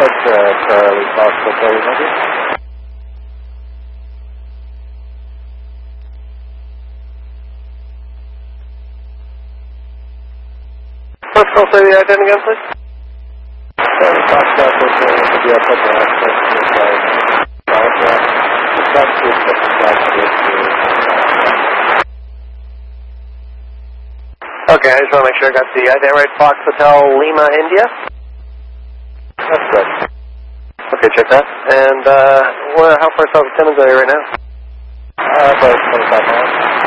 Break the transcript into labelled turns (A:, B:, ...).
A: That's Charlie Fox Hotel, Lima. First call, say the ident again, please. Charlie Fox Hotel, the airport access to the flight. Okay, I just want to make sure I got the ident right. Fox Hotel, Lima, India. That's good. Okay, check that. And how far south of Timmins are you right now? About 25 miles.